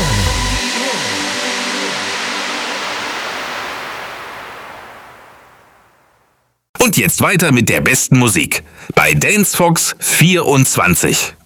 Und jetzt weiter mit der besten Musik bei Dance Fox 24.